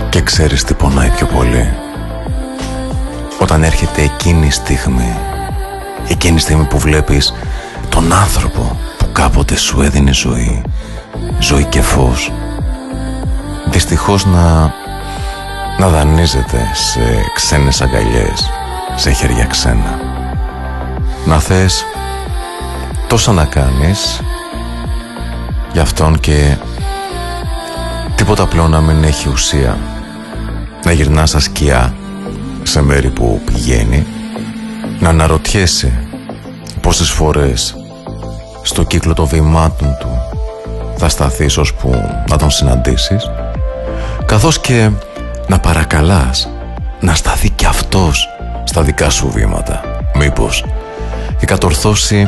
Και ξέρεις τι πονάει πιο πολύ? Όταν έρχεται εκείνη η στιγμή που βλέπεις τον άνθρωπο που κάποτε σου έδινε ζωή και φως, δυστυχώς να δανείζεται σε ξένες αγκαλιές, σε χέρια ξένα. Να θες τόσα να κάνεις για αυτόν και τίποτα πλέον να μην έχει ουσία. Να γυρνάς σαν σκιά σε μέρη που πηγαίνει, να αναρωτιέσαι πόσες φορές στο κύκλο των βημάτων του θα σταθείς ώσπου να τον συναντήσεις, καθώς και να παρακαλάς να σταθεί κι αυτός στα δικά σου βήματα, μήπως και κατορθώσει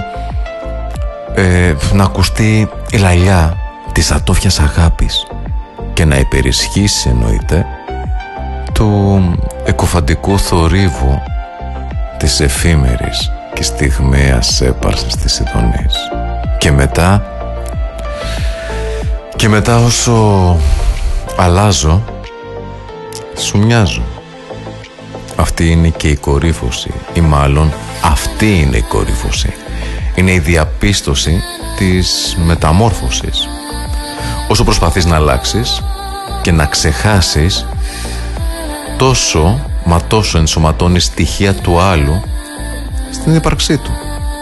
να ακουστεί η λαλιά της ατόφιας αγάπης και να υπερισχύσει, εννοείται, του εκοφαντικού θορύβου της εφήμερης και στιγμαίας έπαρσης της ειδονής. Και μετά όσο αλλάζω, σου μοιάζω. Αυτή είναι και η κορύφωση, ή μάλλον αυτή είναι η κορύφωση. Είναι η διαπίστωση της μεταμόρφωσης. Όσο προσπαθείς να αλλάξεις και να ξεχάσεις, τόσο ενσωματώνεις στοιχεία του άλλου στην ύπαρξή του.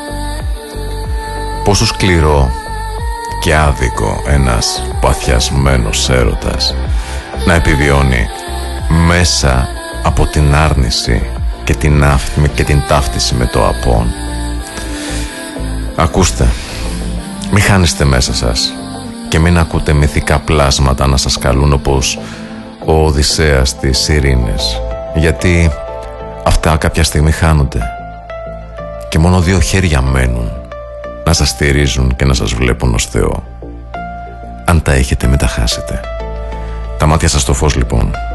Πόσο σκληρό και άδικο ένας παθιασμένος έρωτας να επιβιώνει μέσα από την άρνηση και την ταύτιση με το απόν. Ακούστε, μη χάνεστε μέσα σας και μην ακούτε μυθικά πλάσματα να σας καλούν όπως ο Οδυσσέας της Ειρήνης, γιατί αυτά κάποια στιγμή χάνονται και μόνο 2 χέρια μένουν να σας στηρίζουν και να σας βλέπουν ως Θεό. Αν τα έχετε, μην τα χάσετε. Τα μάτια σας στο φως, λοιπόν.